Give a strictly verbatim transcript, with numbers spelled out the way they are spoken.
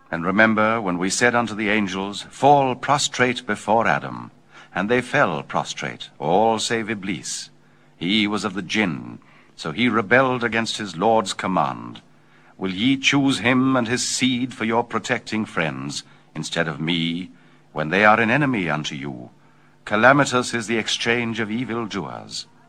And remember when we said unto the angels, Fall prostrate before Adam. And they fell prostrate, all save Iblis. He was of the jinn, so he rebelled against his Lord's command. Will ye choose him and his seed for your protecting friends, instead of me, when they are an enemy unto you? Calamitous is the exchange of evildoers.